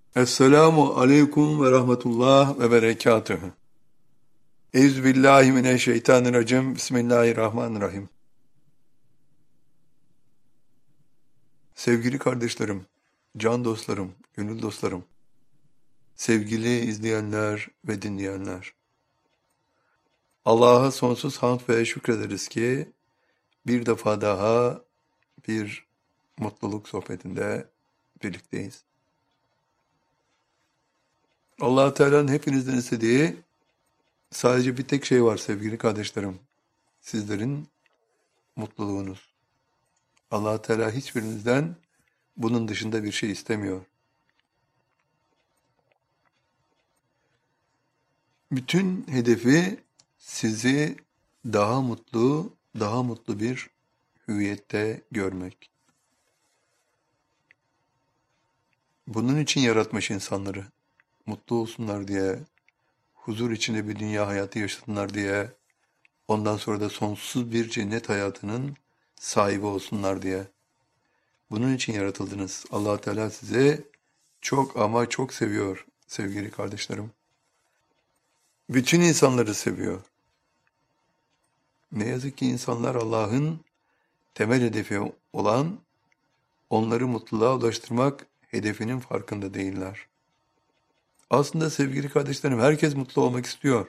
Esselamu aleyküm ve rahmetullah ve berekatühü. Euzubillahimineşşeytanirracim. Bismillahirrahmanirrahim. Sevgili kardeşlerim, can dostlarım, gönül dostlarım, sevgili izleyenler ve dinleyenler. Allah'a sonsuz hamd ve şükrederiz ki bir defa daha bir mutluluk sohbetinde birlikteyiz. Allah Teala'nın hepinizden istediği sadece bir tek şey var sevgili kardeşlerim. Sizlerin mutluluğunuz. Allah Teala hiçbirinizden bunun dışında bir şey istemiyor. Bütün hedefi sizi daha mutlu bir hüviyette görmek. Bunun için yaratmış insanları. Mutlu olsunlar diye, huzur içinde bir dünya hayatı yaşasınlar diye, ondan sonra da sonsuz bir cennet hayatının sahibi olsunlar diye. Bunun için yaratıldınız. Allah Teala sizi çok ama çok seviyor sevgili kardeşlerim. Bütün insanları seviyor. Ne yazık ki insanlar Allah'ın temel hedefi olan onları mutluluğa ulaştırmak hedefinin farkında değiller. Aslında sevgili kardeşlerim herkes mutlu olmak istiyor.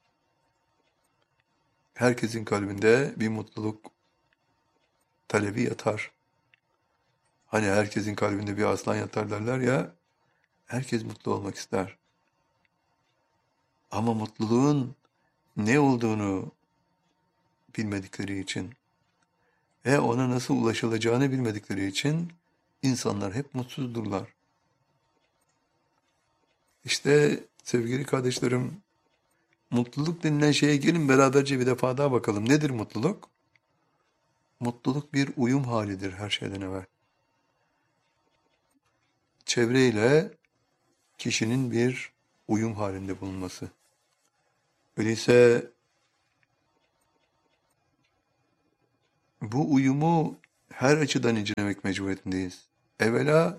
Herkesin kalbinde bir mutluluk talebi yatar. Hani herkesin kalbinde bir aslan yatar derler ya, herkes mutlu olmak ister. Ama mutluluğun ne olduğunu bilmedikleri için ve ona nasıl ulaşılacağını bilmedikleri için insanlar hep mutsuzdurlar. İşte sevgili kardeşlerim, mutluluk denilen şeye gelin beraberce bir defa daha bakalım. Nedir mutluluk? Mutluluk bir uyum halidir her şeyden evvel. Çevreyle kişinin bir uyum halinde bulunması. Öyleyse bu uyumu her açıdan incelemek mecburiyetindeyiz. Evvela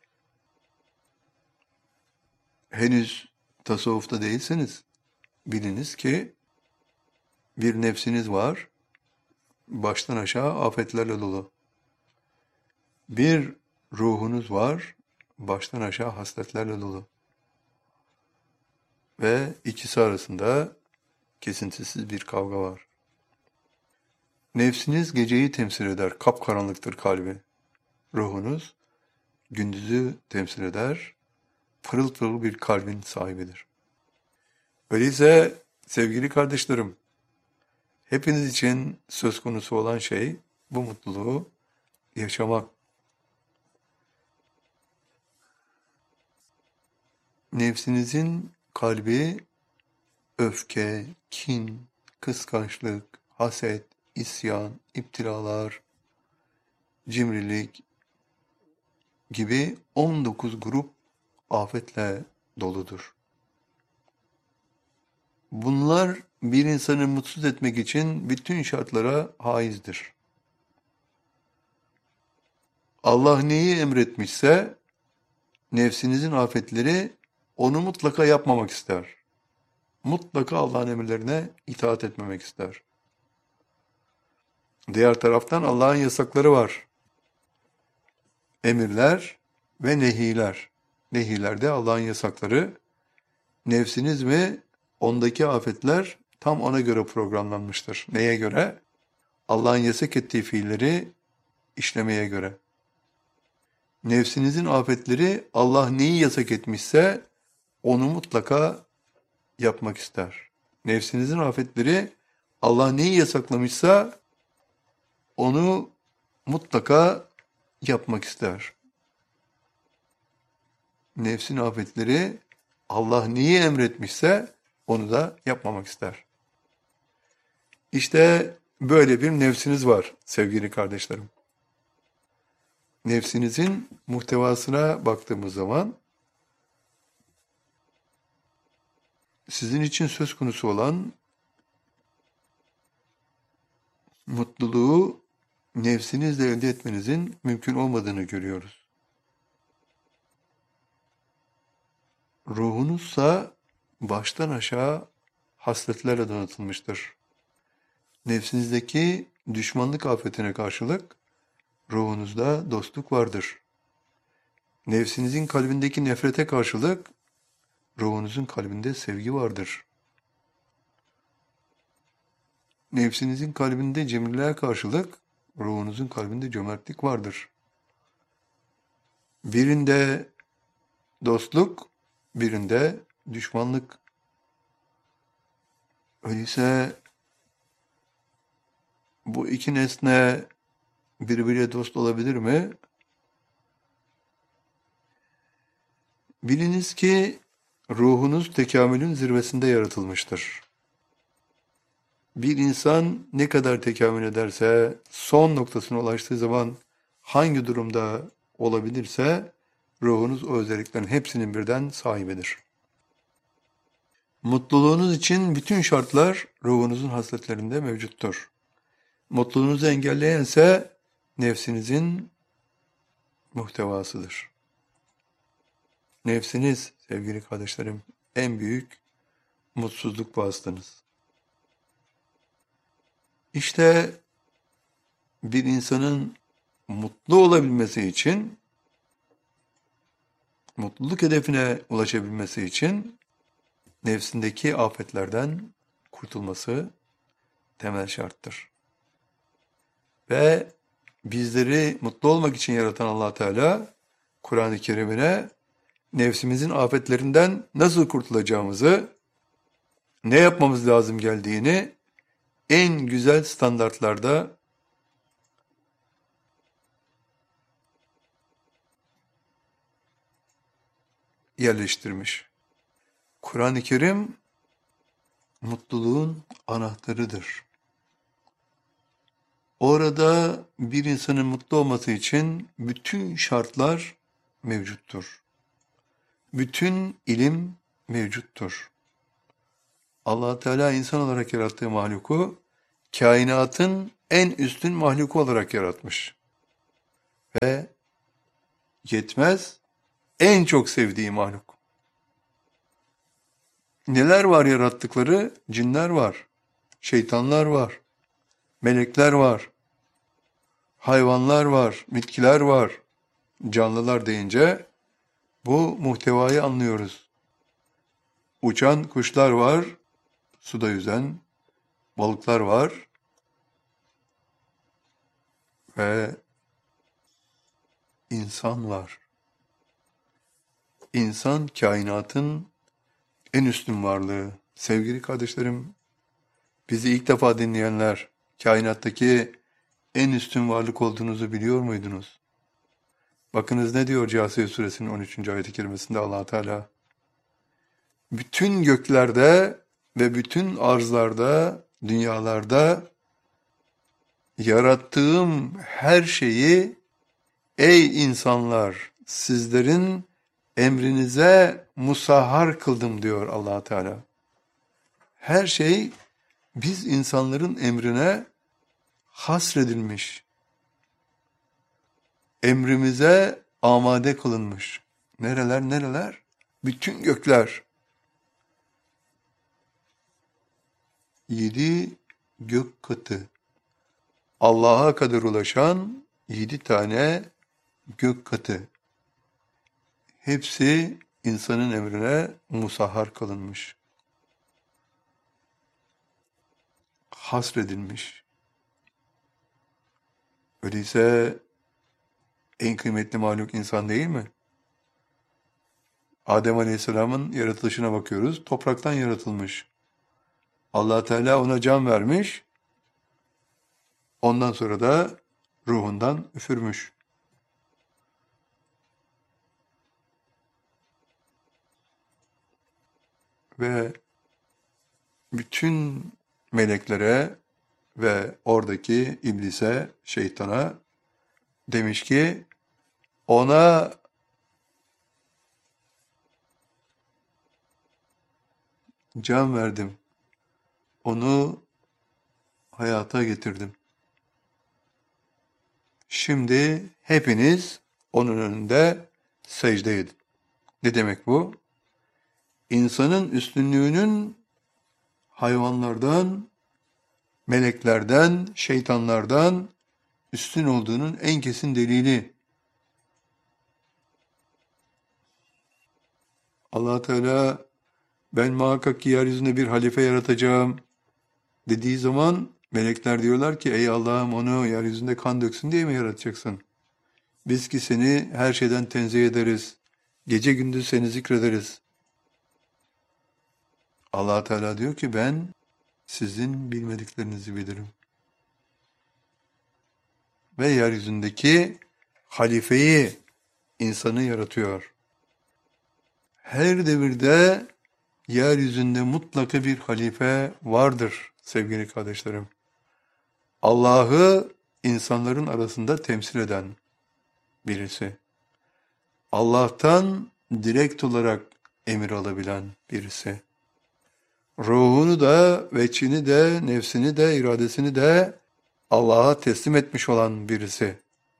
henüz tasavvufta değilseniz biliniz ki bir nefsiniz var, baştan aşağı afetlerle dolu. Bir ruhunuz var, baştan aşağı hasletlerle dolu. Ve ikisi arasında kesintisiz bir kavga var. Nefsiniz geceyi temsil eder, kapkaranlıktır kalbi. Ruhunuz gündüzü temsil eder, pırıl pırıl bir kalbin sahibidir. Öyleyse sevgili kardeşlerim, hepiniz için söz konusu olan şey bu mutluluğu yaşamak. Nefsinizin kalbi öfke, kin, kıskançlık, haset, isyan, iptilalar, cimrilik gibi 19 grup afetle doludur. Bunlar bir insanı mutsuz etmek için bütün şartlara haizdir. Allah neyi emretmişse nefsinizin afetleri onu mutlaka yapmamak ister. Mutlaka Allah'ın emirlerine itaat etmemek ister. Diğer taraftan Allah'ın yasakları var. Emirler ve nehiler. Nehilerde Allah'ın yasakları. Nefsiniz mi? Ondaki afetler tam ona göre programlanmıştır. Neye göre? Allah'ın yasak ettiği fiilleri işlemeye göre. Nefsinizin afetleri Allah neyi yasak etmişse onu mutlaka yapmak ister. Nefsinizin afetleri Allah neyi yasaklamışsa onu mutlaka yapmak ister. Nefsin afetleri Allah neyi emretmişse onu da yapmamak ister. İşte böyle bir nefsiniz var sevgili kardeşlerim. Nefsinizin muhtevasına baktığımız zaman sizin için söz konusu olan mutluluğu nefsinizle elde etmenizin mümkün olmadığını görüyoruz. Ruhunuzsa baştan aşağı hasletlerle donatılmıştır. Nefsinizdeki düşmanlık afetine karşılık ruhunuzda dostluk vardır. Nefsinizin kalbindeki nefrete karşılık ruhunuzun kalbinde sevgi vardır. Nefsinizin kalbinde cimriliğe karşılık ruhunuzun kalbinde cömertlik vardır. Birinde dostluk, birinde düşmanlık. Öyleyse bu iki nesne birbiriyle dost olabilir mi? Biliniz ki ruhunuz tekamülün zirvesinde yaratılmıştır. Bir insan ne kadar tekamül ederse, son noktasına ulaştığı zaman hangi durumda olabilirse, ruhunuz o özelliklerin hepsinin birden sahibidir. Mutluluğunuz için bütün şartlar ruhunuzun hasletlerinde mevcuttur. Mutluluğunuzu engelleyense nefsinizin muhtevasıdır. Nefsiniz sevgili kardeşlerim en büyük mutsuzluk vasıtanız. İşte bir insanın mutlu olabilmesi için, mutluluk hedefine ulaşabilmesi için nefsindeki afetlerden kurtulması temel şarttır. Ve bizleri mutlu olmak için yaratan Allah Teala Kur'an-ı Kerim'ine nefsimizin afetlerinden nasıl kurtulacağımızı, ne yapmamız lazım geldiğini en güzel standartlarda yerleştirmiş. Kur'an-ı Kerim mutluluğun anahtarıdır. Orada bir insanın mutlu olması için bütün şartlar mevcuttur. Bütün ilim mevcuttur. Allah Teala insan olarak yarattığı mahluku kainatın en üstün mahluku olarak yaratmış. Ve yetmez, en çok sevdiği mahluk. Neler var yarattıkları? Cinler var, şeytanlar var, melekler var, hayvanlar var, bitkiler var. Canlılar deyince bu muhtevayı anlıyoruz. Uçan kuşlar var, suda yüzen balıklar var ve insan var. İnsan kainatın en üstün varlığı. Sevgili kardeşlerim, bizi ilk defa dinleyenler, kainattaki en üstün varlık olduğunuzu biliyor muydunuz? Bakınız ne diyor Câsiye suresinin 13. ayet-i kerimesinde Allah Teala. Bütün göklerde ve bütün arzlarda, dünyalarda yarattığım her şeyi ey insanlar sizlerin emrinize musahhar kıldım diyor Allah Teala. Her şey biz insanların emrine hasredilmiş. Emrimize amade kılınmış. Nereler nereler? Bütün gökler. 7 gök katı. Allah'a kadar ulaşan 7 tane gök katı. Hepsi insanın emrine musahhar kılınmış. Hasredilmiş. Öyleyse en kıymetli mahluk insan değil mi? Adem Aleyhisselam'ın yaratılışına bakıyoruz. Topraktan yaratılmış. Allah Teala ona can vermiş. Ondan sonra da ruhundan üfürmüş. Ve bütün meleklere ve oradaki iblise, şeytana demiş ki ona can verdim. Onu hayata getirdim. Şimdi hepiniz onun önünde secde edin. Ne demek bu? insanın üstünlüğünün hayvanlardan, meleklerden, şeytanlardan üstün olduğunun en kesin delili. Allah Teala ben muhakkak ki yeryüzünde bir halife yaratacağım dediği zaman melekler diyorlar ki ey Allah'ım onu yeryüzünde kan döksün diye mi yaratacaksın? Biz ki seni her şeyden tenzih ederiz. Gece gündüz seni zikrederiz. Allah Teala diyor ki ben sizin bilmediklerinizi bilirim. Ve yeryüzündeki halifeyi, insanı yaratıyor. Her devirde yeryüzünde mutlaka bir halife vardır sevgili kardeşlerim. Allah'ı insanların arasında temsil eden birisi. Allah'tan direkt olarak emir alabilen birisi. Ruhunu da, veçini de, nefsini de, iradesini de Allah'a teslim etmiş olan birisi.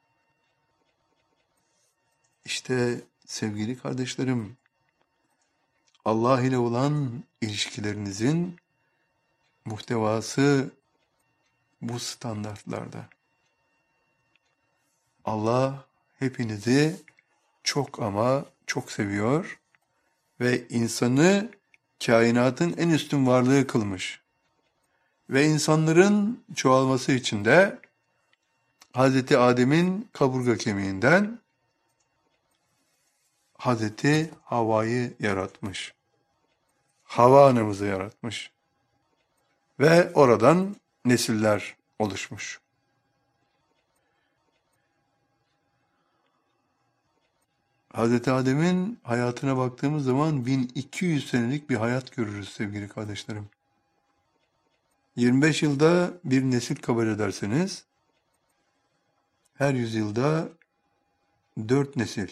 İşte sevgili kardeşlerim, Allah ile olan ilişkilerinizin muhtevası bu standartlarda. Allah hepinizi çok ama çok seviyor ve insanı kainatın en üstün varlığı kılmış. Ve insanların çoğalması için de Hz. Adem'in kaburga kemiğinden Hz. Havva'yı yaratmış. Havva anamızı yaratmış. Ve oradan nesiller oluşmuş. Hz. Adem'in hayatına baktığımız zaman 1200 senelik bir hayat görürüz sevgili kardeşlerim. 25 yılda bir nesil kabul ederseniz, her yüzyılda 4 nesil.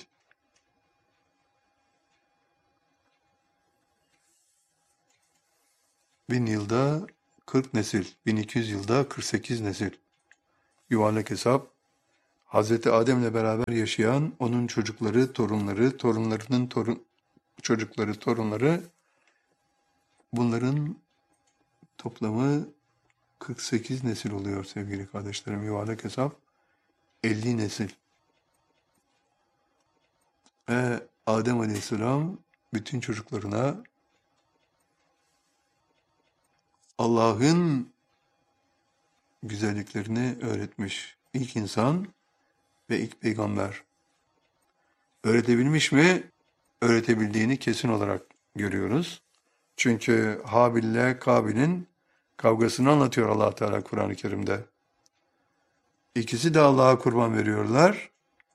1000 yılda 40 nesil, 1200 yılda 48 nesil. Yuvarlak hesap, Hz. Adem'le beraber yaşayan onun çocukları, torunları, torunlarının çocukları, torunları, bunların toplamı 48 nesil oluyor sevgili kardeşlerim. Yuvarlak hesap 50 nesil. Ve Adem Aleyhisselam bütün çocuklarına Allah'ın güzelliklerini öğretmiş. İlk insan ve ilk peygamber. Öğretebilmiş mi? Öğretebildiğini kesin olarak görüyoruz. Çünkü Habil ile Kabil'in kavgasını anlatıyor Allah Teala Kur'an-ı Kerim'de. İkisi de Allah'a kurban veriyorlar.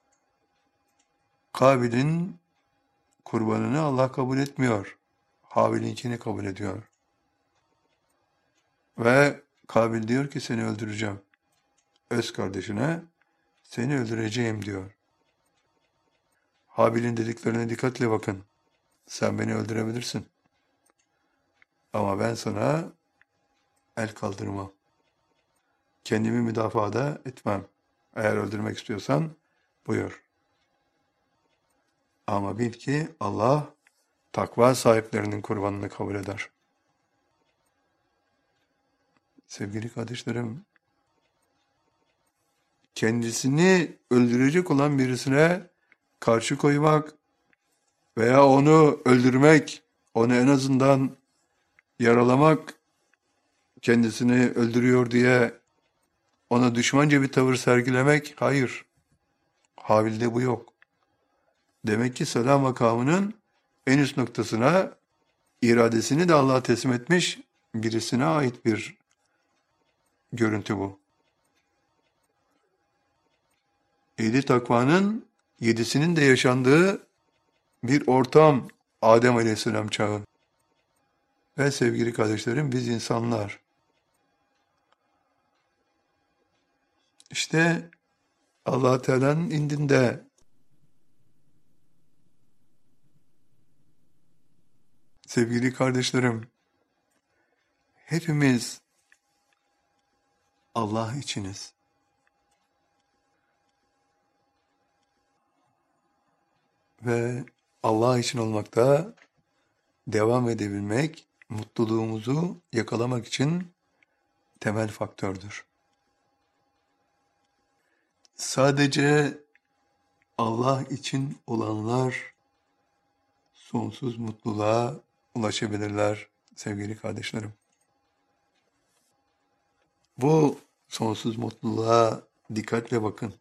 Kabil'in kurbanını Allah kabul etmiyor. Habil'inkini kabul ediyor. Ve Kabil diyor ki seni öldüreceğim. Öz kardeşine seni öldüreceğim diyor. Habil'in dediklerine dikkatle bakın. Sen beni öldürebilirsin. Ama ben sana el kaldırmam. Kendimi müdafaa etmem. Eğer öldürmek istiyorsan buyur. Ama bil ki Allah takva sahiplerinin kurbanını kabul eder. Sevgili kardeşlerim, kendisini öldürecek olan birisine karşı koymak veya onu öldürmek, onu en azından yaralamak, kendisini öldürüyor diye ona düşmanca bir tavır sergilemek, hayır. Habil'de bu yok. Demek ki selam makamının en üst noktasına iradesini de Allah'a teslim etmiş birisine ait bir görüntü bu. 7 takvanın 7'sinin de yaşandığı bir ortam Adem Aleyhisselam çağı. Ve sevgili kardeşlerim biz insanlar. İşte Allah Teala'nın indinde sevgili kardeşlerim hepimiz Allah içiniz. Ve Allah için olmakta devam edebilmek, mutluluğumuzu yakalamak için temel faktördür. Sadece Allah için olanlar sonsuz mutluluğa ulaşabilirler sevgili kardeşlerim. Bu sonsuz mutluluğa dikkatle bakın.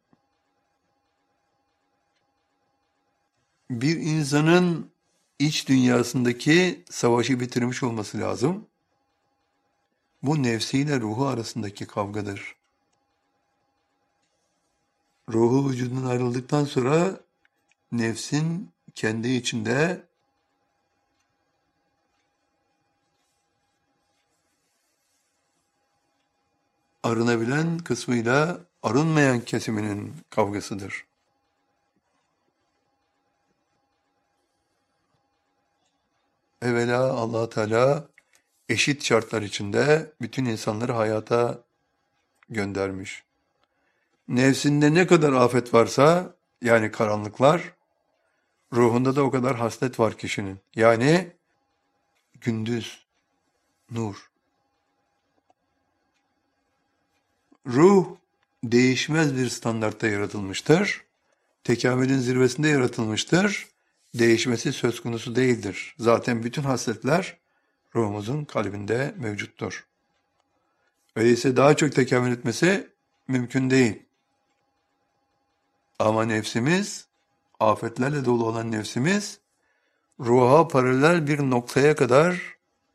Bir insanın iç dünyasındaki savaşı bitirmiş olması lazım. Bu nefsiyle ruhu arasındaki kavgadır. Ruhu vücudundan ayrıldıktan sonra nefsin kendi içinde arınabilen kısmıyla arınmayan kesiminin kavgasıdır. Evvela Allah Teala eşit şartlar içinde bütün insanları hayata göndermiş. Nefsinde ne kadar afet varsa, yani karanlıklar, ruhunda da o kadar haslet var kişinin. Yani gündüz, nur. Ruh değişmez bir standartta yaratılmıştır. Tekamülün zirvesinde yaratılmıştır. Değişmesi söz konusu değildir. Zaten bütün hasletler ruhumuzun kalbinde mevcuttur. Öyleyse daha çok tekamül etmesi mümkün değil. Ama nefsimiz, afetlerle dolu olan nefsimiz, ruha paralel bir noktaya kadar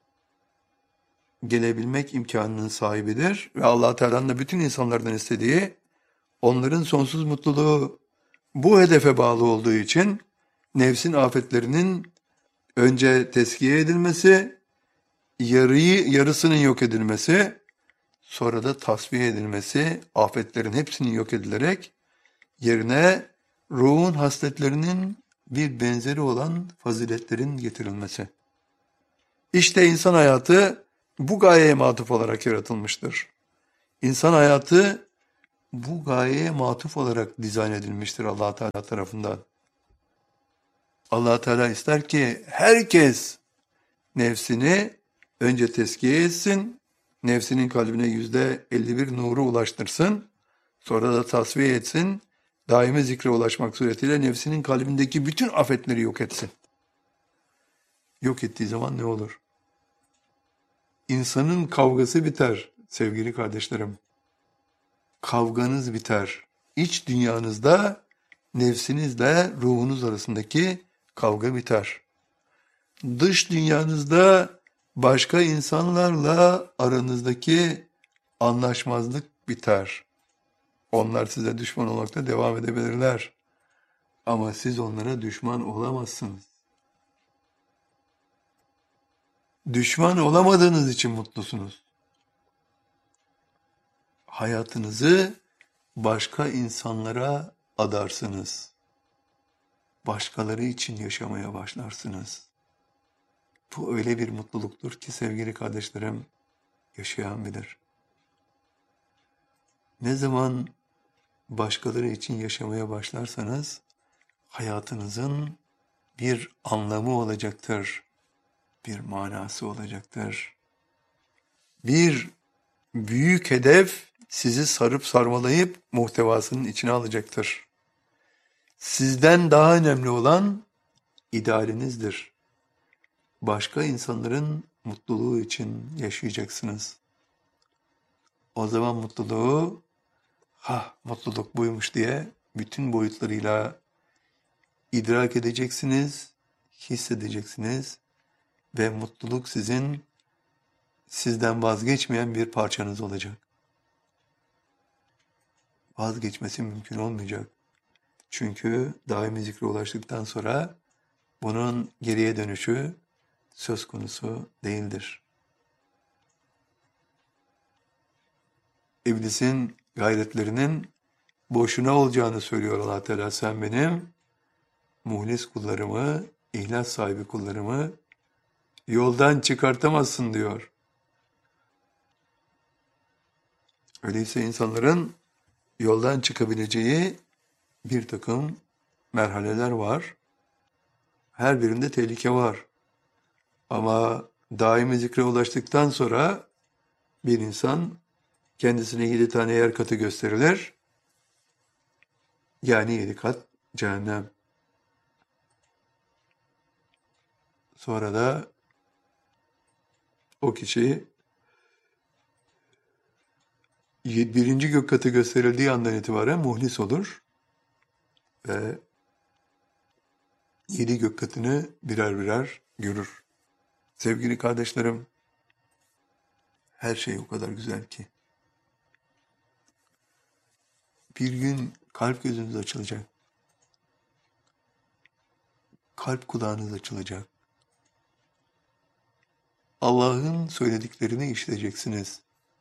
gelebilmek imkanının sahibidir. Ve Allah Teala'nın da bütün insanlardan istediği, onların sonsuz mutluluğu bu hedefe bağlı olduğu için nefsin afetlerinin önce teskiye edilmesi, yarısının yok edilmesi, sonra da tasfiye edilmesi, afetlerin hepsinin yok edilerek yerine ruhun hasletlerinin bir benzeri olan faziletlerin getirilmesi. İşte insan hayatı bu gayeye matuf olarak yaratılmıştır. İnsan hayatı bu gayeye matuf olarak dizayn edilmiştir Allah Teala tarafından. Allah Teala ister ki herkes nefsini önce tezkiye etsin, nefsinin kalbine %51 nuru ulaştırsın, sonra da tasfiye etsin, daimi zikre ulaşmak suretiyle nefsinin kalbindeki bütün afetleri yok etsin. Yok ettiği zaman ne olur? İnsanın kavgası biter sevgili kardeşlerim. Kavganız biter. İç dünyanızda nefsinizle ruhunuz arasındaki kavga biter. Dış dünyanızda başka insanlarla aranızdaki anlaşmazlık biter. Onlar size düşman olmakta devam edebilirler. Ama siz onlara düşman olamazsınız. Düşman olamadığınız için mutlusunuz. Hayatınızı başka insanlara adarsınız. Başkaları için yaşamaya başlarsınız. Bu öyle bir mutluluktur ki sevgili kardeşlerim, yaşayan bilir. Ne zaman başkaları için yaşamaya başlarsanız, hayatınızın bir anlamı olacaktır, bir manası olacaktır. Bir büyük hedef sizi sarıp sarmalayıp muhtevasının içine alacaktır. Sizden daha önemli olan idealinizdir. Başka insanların mutluluğu için yaşayacaksınız. O zaman mutluluğu, mutluluk buymuş diye bütün boyutlarıyla idrak edeceksiniz, hissedeceksiniz ve mutluluk sizden vazgeçmeyen bir parçanız olacak. Vazgeçmesi mümkün olmayacak. Çünkü daimi zikre ulaştıktan sonra bunun geriye dönüşü söz konusu değildir. İblisin gayretlerinin boşuna olacağını söylüyor Allah Teala. Sen benim muhlis kullarımı, ihlas sahibi kullarımı yoldan çıkartamazsın diyor. Öyleyse insanların yoldan çıkabileceği bir takım merhaleler var. Her birinde tehlike var. Ama daimi zikre ulaştıktan sonra bir insan kendisine 7 tane yer katı gösterilir. Yani 7 kat cehennem. Sonra da o kişi birinci gök katı gösterildiği andan itibaren muhlis olur ve 7 gök katını birer birer görür. Sevgili kardeşlerim, her şey o kadar güzel ki. Bir gün kalp gözünüz açılacak. Kalp kulağınız açılacak. Allah'ın söylediklerini işleyeceksiniz.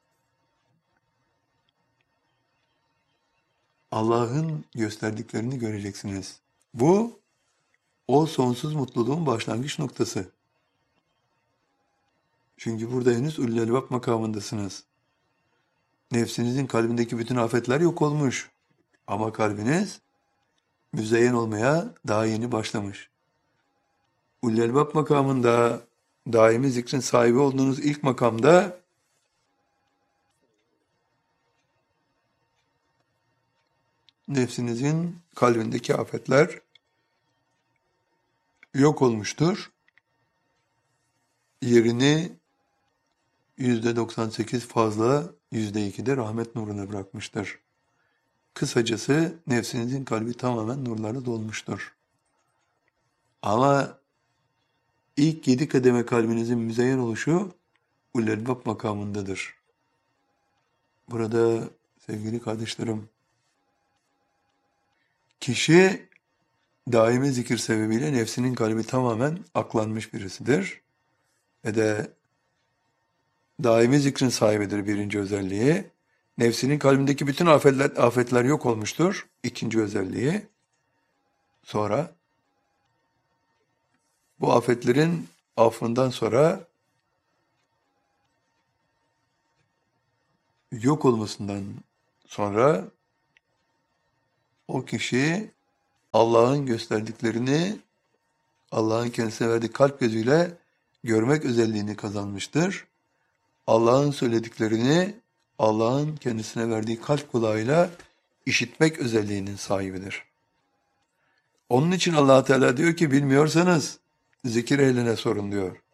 Allah'ın gösterdiklerini göreceksiniz. Bu, o sonsuz mutluluğun başlangıç noktası. Çünkü burada henüz ulul elbab makamındasınız. Nefsinizin kalbindeki bütün afetler yok olmuş. Ama kalbiniz müzeyyen olmaya daha yeni başlamış. Ulul elbab makamında, daimi zikrin sahibi olduğunuz ilk makamda nefsinizin kalbindeki afetler yok olmuştur. Yerini %98 fazla, %2'de rahmet nuruna bırakmıştır. Kısacası nefsinizin kalbi tamamen nurlarla dolmuştur. Ama ilk 7 kademe kalbinizin müzeyyen oluşu ulul elbab makamındadır. Burada sevgili kardeşlerim, kişi daimi zikir sebebiyle nefsinin kalbi tamamen aklanmış birisidir. Ve de daimi zikrin sahibidir birinci özelliği. Nefsinin kalbindeki bütün afetler yok olmuştur. İkinci özelliği. Sonra bu afetlerin affından sonra yok olmasından sonra o kişi Allah'ın gösterdiklerini Allah'ın kendisine verdiği kalp gözüyle görmek özelliğini kazanmıştır. Allah'ın söylediklerini Allah'ın kendisine verdiği kalp kulağıyla işitmek özelliğinin sahibidir. Onun için Allah Teala diyor ki bilmiyorsanız zikir ehline sorun diyor.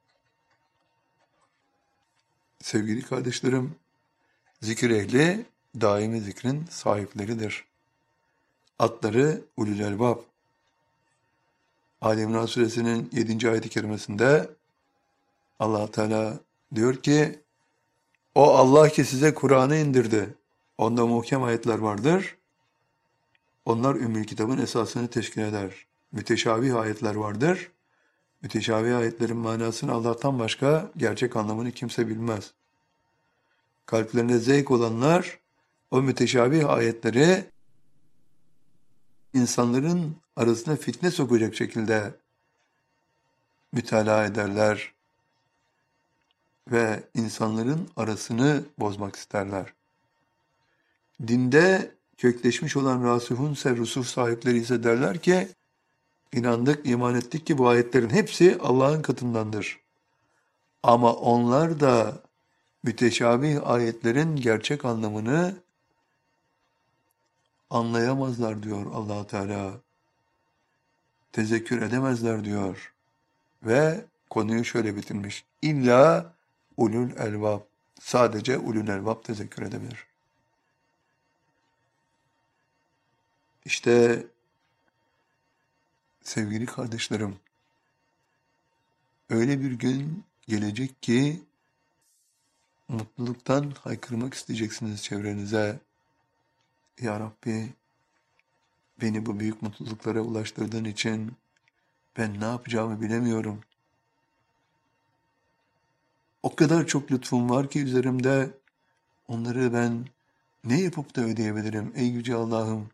Sevgili kardeşlerim, zikir ehli daimi zikrin sahipleridir. Adları ulul elbab. Ali İmran suresinin 7. ayet-i kerimesinde Allah Teala diyor ki o Allah ki size Kur'an'ı indirdi. Onda muhkem ayetler vardır. Onlar Ümmül Kitab'ın esasını teşkil eder. Müteşabih ayetler vardır. Müteşabih ayetlerin manasını Allah'tan başka gerçek anlamını kimse bilmez. Kalplerinde zevk olanlar o müteşabih ayetleri insanların arasına fitne sokacak şekilde mütalaa ederler ve insanların arasını bozmak isterler. Dinde kökleşmiş olan rasihun rusuf sahipleri ise derler ki inandık, iman ettik ki bu ayetlerin hepsi Allah'ın katındandır. Ama onlar da müteşabih ayetlerin gerçek anlamını anlayamazlar diyor Allah Teala. Tezekkür edemezler diyor. Ve konuyu şöyle bitirmiş. İlla ulul elbab. Sadece ulul elbab tezekkür edebilir. İşte sevgili kardeşlerim, öyle bir gün gelecek ki mutluluktan haykırmak isteyeceksiniz çevrenize. Ya Rabbi, beni bu büyük mutluluklara ulaştırdığın için ben ne yapacağımı bilemiyorum. O kadar çok lütfun var ki üzerimde, onları ben ne yapıp da ödeyebilirim ey yüce Allah'ım?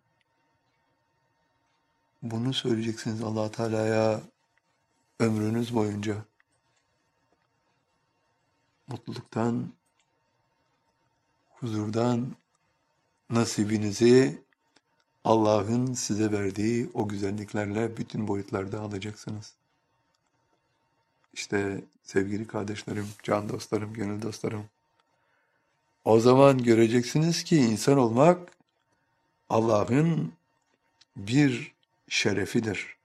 Bunu söyleyeceksiniz Allah Teala'ya ömrünüz boyunca. Mutluluktan, huzurdan nasibinizi Allah'ın size verdiği o güzelliklerle bütün boyutlarda alacaksınız. İşte sevgili kardeşlerim, can dostlarım, gönül dostlarım. O zaman göreceksiniz ki insan olmak Allah'ın bir şerefidir.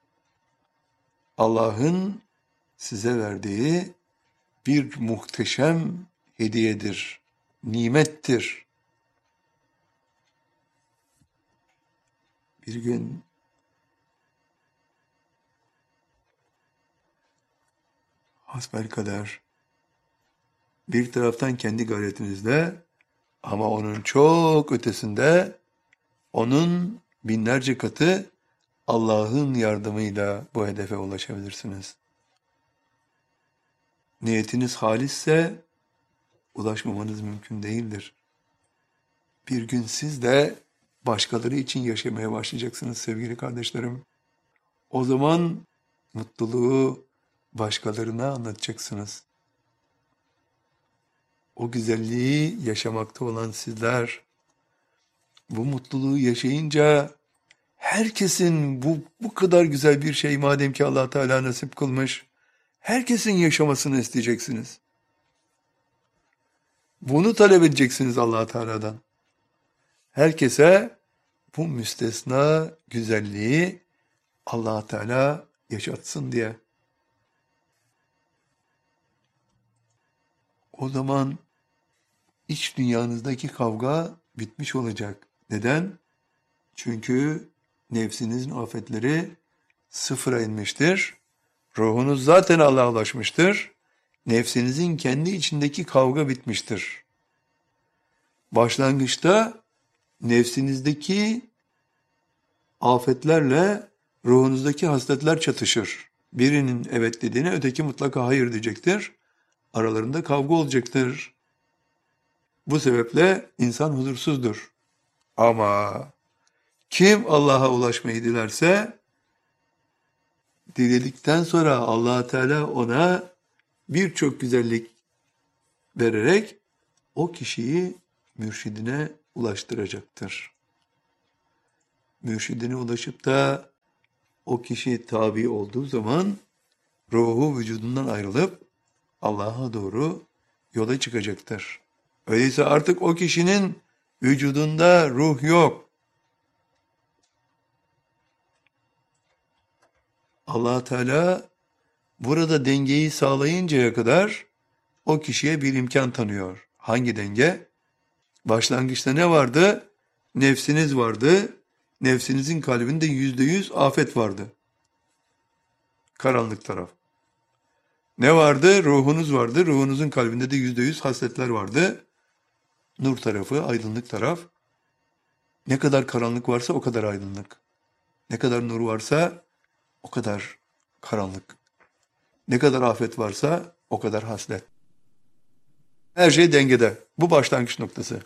Allah'ın size verdiği bir muhteşem hediyedir, nimettir. Bir gün hasbelkader bir taraftan kendi gayretinizle ama onun çok ötesinde onun binlerce katı Allah'ın yardımıyla bu hedefe ulaşabilirsiniz. Niyetiniz halisse ulaşmamanız mümkün değildir. Bir gün siz de başkaları için yaşamaya başlayacaksınız sevgili kardeşlerim. O zaman mutluluğu başkalarına anlatacaksınız. O güzelliği yaşamakta olan sizler, bu mutluluğu yaşayınca herkesin bu kadar güzel bir şey madem ki Allah Teala nasip kılmış, herkesin yaşamasını isteyeceksiniz. Bunu talep edeceksiniz Allah Teala'dan. Herkese bu müstesna güzelliği Allah Teala yaşatsın diye. O zaman iç dünyanızdaki kavga bitmiş olacak. Neden? Çünkü nefsinizin afetleri sıfıra inmiştir. Ruhunuz zaten Allah'a ulaşmıştır. Nefsinizin kendi içindeki kavga bitmiştir. Başlangıçta nefsinizdeki afetlerle ruhunuzdaki hasletler çatışır. Birinin evet dediğine öteki mutlaka hayır diyecektir. Aralarında kavga olacaktır. Bu sebeple insan huzursuzdur. Ama kim Allah'a ulaşmayı dilerse, diledikten sonra Allah Teala ona birçok güzellik vererek o kişiyi mürşidine ulaştıracaktır. Mürşidine ulaşıp da o kişi tabi olduğu zaman ruhu vücudundan ayrılıp Allah'a doğru yola çıkacaktır. Öyleyse artık o kişinin vücudunda ruh yok. Allah Teala burada dengeyi sağlayıncaya kadar o kişiye bir imkan tanıyor. Hangi denge? Başlangıçta ne vardı? Nefsiniz vardı. Nefsinizin kalbinde %100 afet vardı. Karanlık taraf. Ne vardı? Ruhunuz vardı. Ruhunuzun kalbinde de %100 hasletler vardı. Nur tarafı, aydınlık taraf. Ne kadar karanlık varsa o kadar aydınlık. Ne kadar nur varsa o kadar karanlık. Ne kadar afet varsa o kadar haslet. Her şey dengede. Bu başlangıç noktası.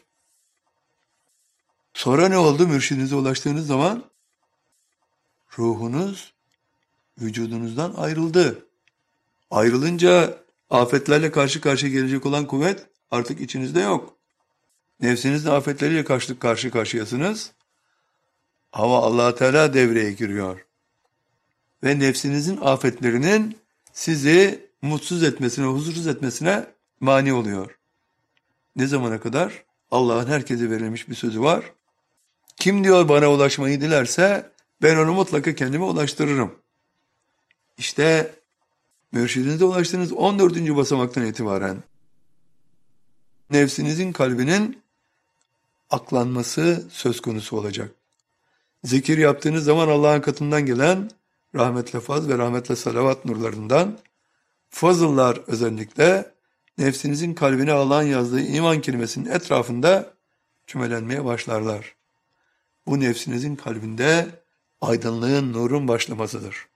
Sonra ne oldu? Mürşidinize ulaştığınız zaman ruhunuz vücudunuzdan ayrıldı. Ayrılınca afetlerle karşı karşıya gelecek olan kuvvet artık içinizde yok. Nefsinizin afetleriyle karşı karşıyasınız. Ama Allah Teala devreye giriyor. Ve nefsinizin afetlerinin sizi mutsuz etmesine, huzursuz etmesine mani oluyor. Ne zamana kadar? Allah'ın herkese verilmiş bir sözü var. Kim diyor bana ulaşmayı dilerse ben onu mutlaka kendime ulaştırırım. İşte mürşidinize ulaştığınız 14. basamaktan itibaren nefsinizin kalbinin aklanması söz konusu olacak. Zikir yaptığınız zaman Allah'ın katından gelen rahmetle faz ve rahmetle salavat nurlarından fazıllar özellikle nefsinizin kalbine Allah'ın yazdığı iman kelimesinin etrafında kümelenmeye başlarlar. Bu nefsinizin kalbinde aydınlığın, nurun başlamasıdır.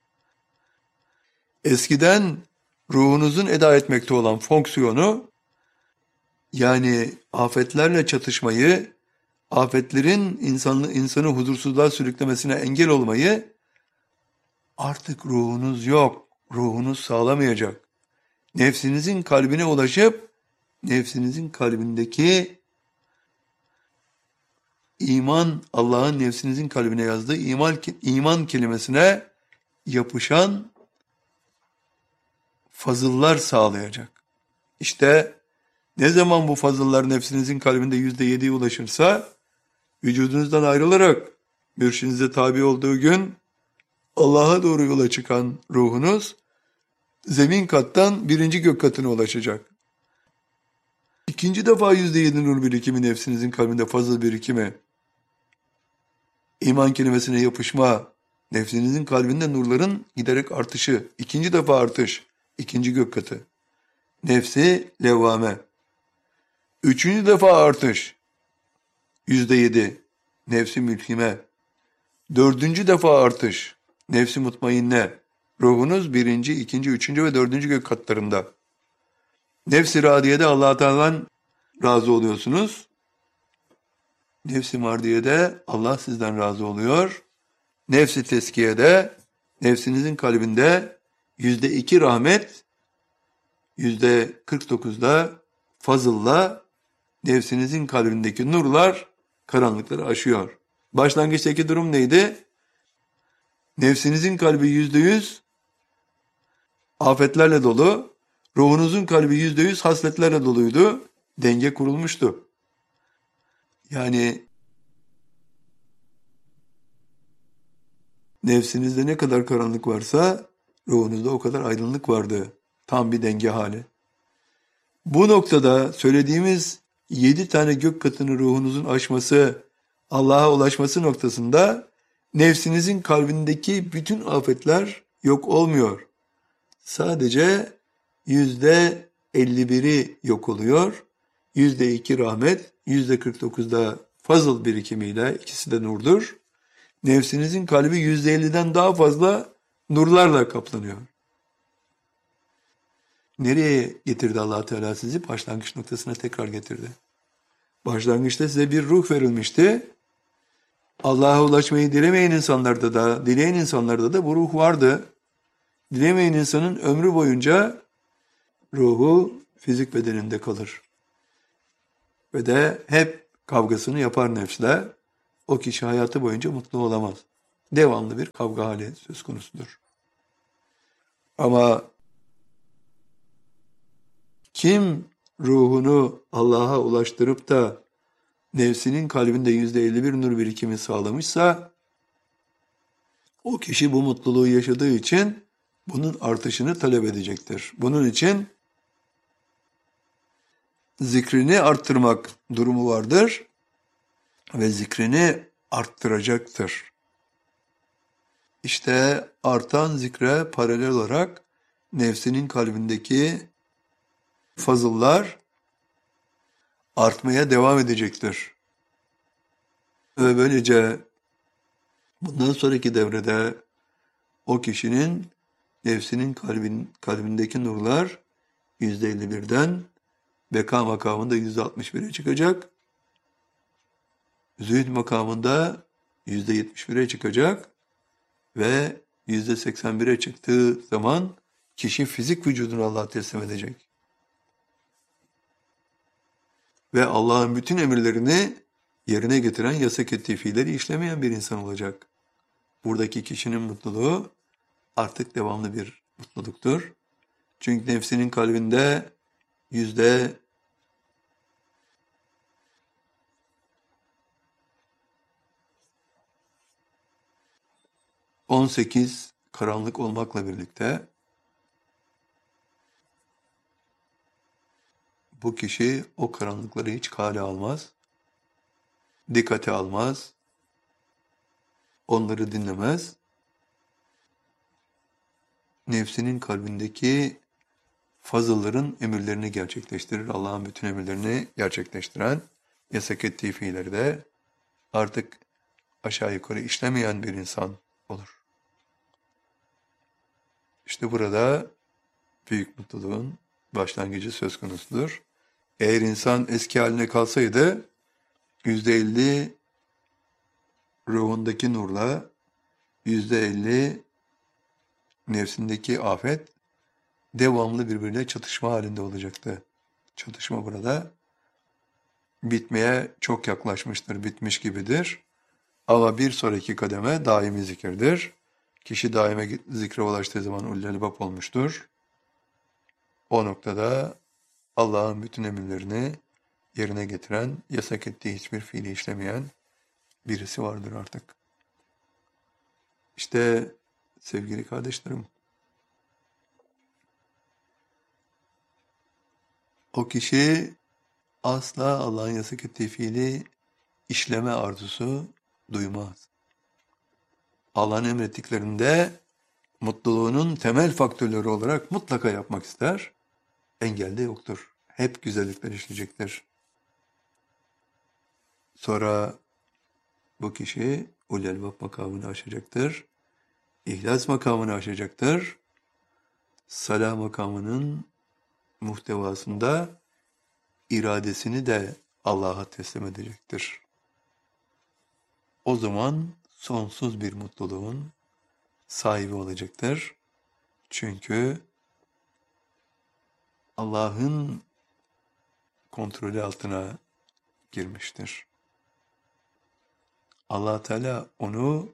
Eskiden ruhunuzun eda etmekte olan fonksiyonu, yani afetlerle çatışmayı, afetlerin insanı huzursuzluğa sürüklemesine engel olmayı artık ruhunuz yok, ruhunuz sağlamayacak. Nefsinizin kalbine ulaşıp, nefsinizin kalbindeki iman, Allah'ın nefsinizin kalbine yazdığı iman kelimesine yapışan fazıllar sağlayacak. İşte ne zaman bu fazıllar nefsinizin kalbinde %7'ye ulaşırsa, vücudunuzdan ayrılarak mürşidinize tabi olduğu gün Allah'a doğru yola çıkan ruhunuz zemin kattan birinci gök katına ulaşacak. İkinci defa %7 nur birikimi nefsinizin kalbinde fazıl birikimi, iman kelimesine yapışma, nefsinizin kalbinde nurların giderek artışı, ikinci defa artış, ikinci gök katı. Nefsi levvame. Üçüncü defa artış, %7, nefsi mülhime. Dördüncü defa artış, nefsi mutmainne. Ruhunuz birinci, ikinci, üçüncü ve dördüncü gök katlarında. Nefs-i radiyede Allah-u Teala'dan razı oluyorsunuz. Nefs-i mardiyede Allah sizden razı oluyor. Nefs-i teskiyede, nefsinizin kalbinde %2 rahmet, %49'da fazılla nefsinizin kalbindeki nurlar karanlıkları aşıyor. Başlangıçtaki durum neydi? Nefsinizin kalbi %100 afetlerle dolu, ruhunuzun kalbi %100 hasletlerle doluydu. Denge kurulmuştu. Yani nefsinizde ne kadar karanlık varsa ruhunuzda o kadar aydınlık vardı. Tam bir denge hali. Bu noktada söylediğimiz 7 tane gök katını ruhunuzun aşması, Allah'a ulaşması noktasında nefsinizin kalbindeki bütün afetler yok olmuyor. Sadece %51'i yok oluyor. %2 rahmet, %49'da fazıl birikimiyle, ikisi de nurdur. Nefsinizin kalbi %50'den daha fazla nurlarla kaplanıyor. Nereye getirdi Allah Teala sizi? Başlangıç noktasına tekrar getirdi. Başlangıçta size bir ruh verilmişti. Allah'a ulaşmayı dilemeyen insanlarda da, dileyen insanlarda da bu ruh vardı. Dilemeyen insanın ömrü boyunca ruhu fizik bedeninde kalır. Ve de hep kavgasını yapar nefsle. O kişi hayatı boyunca mutlu olamaz. Devamlı bir kavga hali söz konusudur. Ama kim ruhunu Allah'a ulaştırıp da nefsinin kalbinde %51 nur birikimi sağlamışsa, o kişi bu mutluluğu yaşadığı için bunun artışını talep edecektir. Bunun için zikrini arttırmak durumu vardır ve zikrini arttıracaktır. İşte artan zikre paralel olarak nefsinin kalbindeki fazıllar artmaya devam edecektir. Ve böylece bundan sonraki devrede o kişinin nefsinin kalbindeki nurlar %51'den beka makamında %61'e çıkacak. Zühd makamında %71'e çıkacak ve %81'e çıktığı zaman kişi fizik vücudunu Allah'a teslim edecek. Ve Allah'ın bütün emirlerini yerine getiren, yasak ettiği fiilleri işlemeyen bir insan olacak. Buradaki kişinin mutluluğu artık devamlı bir mutluluktur. Çünkü nefsinin kalbinde %18 karanlık olmakla birlikte bu kişi o karanlıkları hiç kale almaz, dikkate almaz, onları dinlemez. Nefsinin kalbindeki fazılların emirlerini gerçekleştirir. Allah'ın bütün emirlerini gerçekleştiren, yasak ettiği fiilleri de artık aşağı yukarı işlemeyen bir insan olur. İşte burada büyük mutluluğun başlangıcı söz konusudur. Eğer insan eski haline kalsaydı %50 ruhundaki nurla, %50 nefsindeki afet devamlı birbirine çatışma halinde olacaktı. Çatışma burada bitmeye çok yaklaşmıştır, bitmiş gibidir. Ama bir sonraki kademe daimi zikirdir. Kişi daime zikre ulaştığı zaman ullü elbap olmuştur. O noktada Allah'ın bütün emirlerini yerine getiren, yasak ettiği hiçbir fiili işlemeyen birisi vardır artık. İşte sevgili kardeşlerim, o kişi asla Allah'ın yasak ettiği fiili işleme arzusu duymaz. Allah'ın emrettiklerinde mutluluğunun temel faktörleri olarak mutlaka yapmak ister. Engel de yoktur. Hep güzellikler işleyecektir. Sonra bu kişi ulul-elbab makamını aşacaktır. İhlas makamını aşacaktır. Salah makamının muhtevasında iradesini de Allah'a teslim edecektir. O zaman sonsuz bir mutluluğun sahibi olacaktır. Çünkü Allah'ın kontrolü altına girmiştir. Allah Teala onu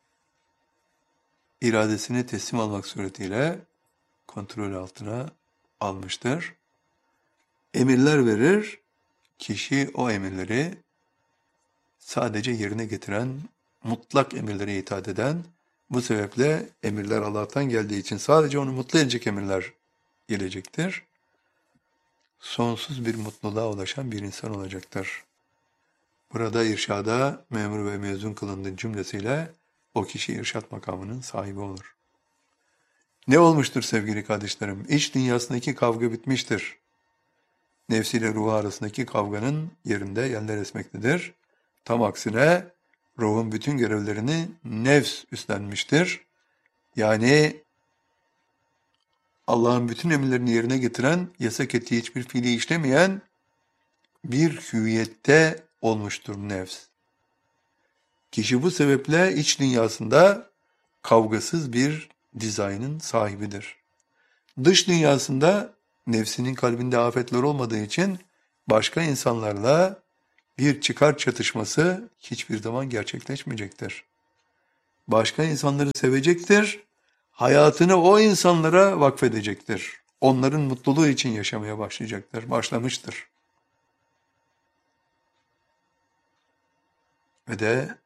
iradesine teslim almak suretiyle kontrol altına almıştır. Emirler verir, kişi o emirleri sadece yerine getiren, mutlak emirlere itaat eden, bu sebeple emirler Allah'tan geldiği için sadece onu mutlu edecek emirler gelecektir. Sonsuz bir mutluluğa ulaşan bir insan olacaktır. Burada irşada memur ve mezun kılındığın cümlesiyle o kişi irşat makamının sahibi olur. Ne olmuştur sevgili kardeşlerim? İç dünyasındaki kavga bitmiştir. Nefsiyle ruhu arasındaki kavganın yerinde yerler esmektedir. Tam aksine ruhun bütün görevlerini nefs üstlenmiştir. Yani Allah'ın bütün emirlerini yerine getiren, yasak ettiği hiçbir fiili işlemeyen bir hüviyette olmuştur nefs. Kişi bu sebeple iç dünyasında kavgasız bir dizaynın sahibidir. Dış dünyasında nefsinin kalbinde afetler olmadığı için başka insanlarla bir çıkar çatışması hiçbir zaman gerçekleşmeyecektir. Başka insanları sevecektir, hayatını o insanlara vakfedecektir. Onların mutluluğu için yaşamaya başlayacaktır, başlamıştır. Ve de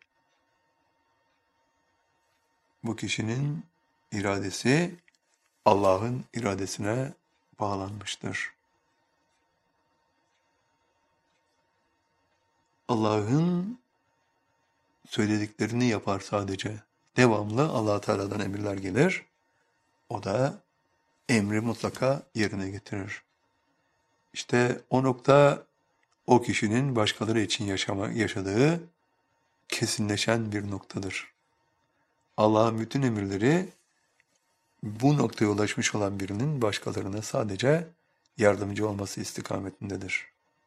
bu kişinin iradesi Allah'ın iradesine bağlanmıştır. Allah'ın söylediklerini yapar sadece. Devamlı Allah Teala'dan emirler gelir. O da emri mutlaka yerine getirir. İşte o nokta o kişinin başkaları için yaşadığı kesinleşen bir noktadır. Allah'ın bütün emirleri bu noktaya ulaşmış olan birinin başkalarına sadece yardımcı olması istikametindedir.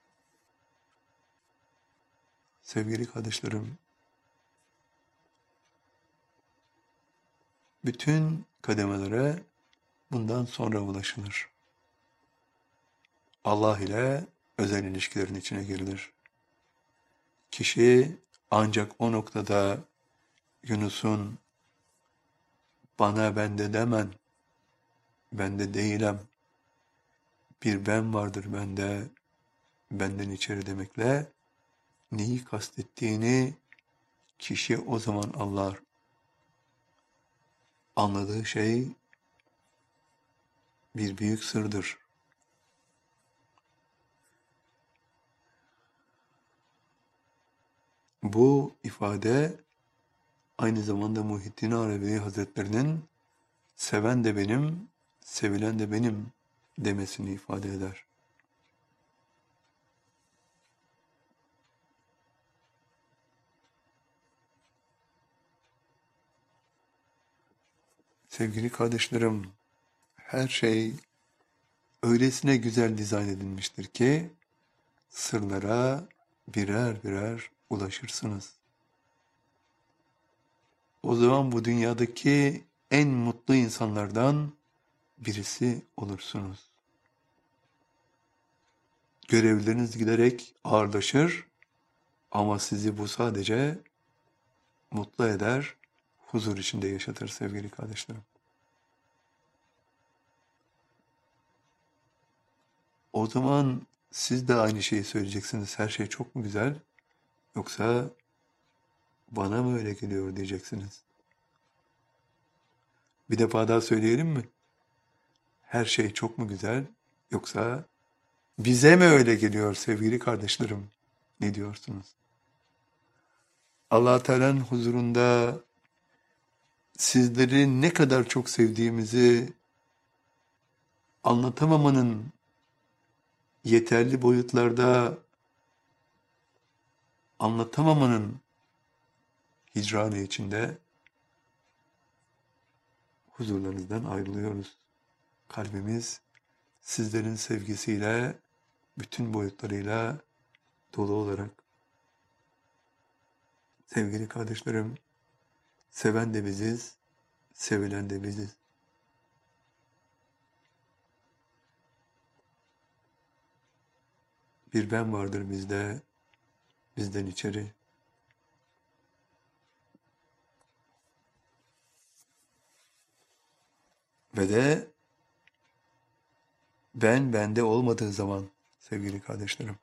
Sevgili kardeşlerim, bütün kademelere bundan sonra ulaşılır. Allah ile özel ilişkilerin içine girilir. Kişi ancak o noktada Yunus'un bana bende demen, bende değilim, bir ben vardır bende, benden içeri demekle neyi kastettiğini kişi o zaman anlar. Anladığı şey bir büyük sırdır. Bu ifade aynı zamanda Muhittin Arabi Hazretlerinin seven de benim, sevilen de benim demesini ifade eder. Sevgili kardeşlerim, her şey öylesine güzel dizayn edilmiştir ki sırlara birer birer ulaşırsınız. O zaman bu dünyadaki en mutlu insanlardan birisi olursunuz. Görevleriniz giderek ağırlaşır ama sizi bu sadece mutlu eder, huzur içinde yaşatır sevgili kardeşlerim. O zaman siz de aynı şeyi söyleyeceksiniz. Her şey çok mu güzel? Yoksa bana mı öyle geliyor diyeceksiniz. Bir defa daha söyleyelim mi? Her şey çok mu güzel? Yoksa bize mi öyle geliyor sevgili kardeşlerim? Ne diyorsunuz? Allah Teala'nın huzurunda sizleri ne kadar çok sevdiğimizi anlatamamanın yeterli boyutlarda anlatamamanın hicranı içinde huzurlarınızdan ayrılıyoruz. Kalbimiz sizlerin sevgisiyle, bütün boyutlarıyla dolu olarak. Sevgili kardeşlerim, seven de biziz, sevilen de biziz. Bir ben vardır bizde, bizden içeri. Ve de ben bende olmadığı zaman sevgili kardeşlerim,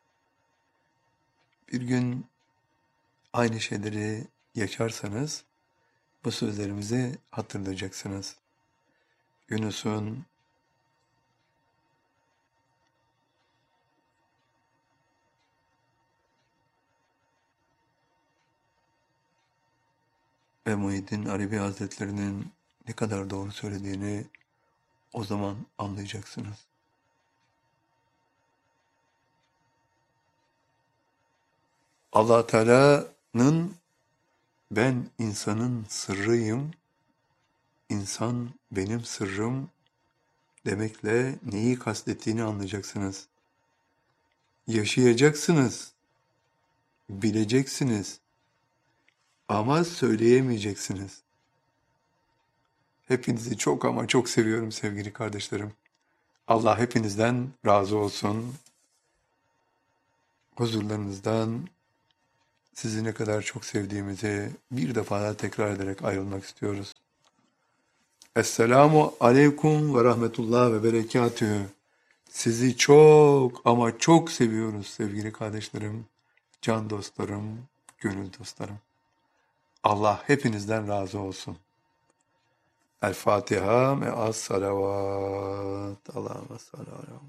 bir gün aynı şeyleri yaşarsanız bu sözlerimizi hatırlayacaksınız. Yunus'un ve Muhyiddin Arabi Hazretleri'nin ne kadar doğru söylediğini o zaman anlayacaksınız. Allah Teala'nın ben insanın sırrıyım, insan benim sırrım demekle neyi kastettiğini anlayacaksınız. Yaşayacaksınız, bileceksiniz ama söyleyemeyeceksiniz. Hepinizi çok ama çok seviyorum sevgili kardeşlerim. Allah hepinizden razı olsun. Huzurlarınızdan sizi ne kadar çok sevdiğimizi bir defa daha tekrar ederek ayrılmak istiyoruz. Esselamu aleyküm ve rahmetullah ve berekatühü. Sizi çok ama çok seviyoruz sevgili kardeşlerim, can dostlarım, gönül dostlarım. Allah hepinizden razı olsun. El Fatiha ve as salavat. Allahümme salli ala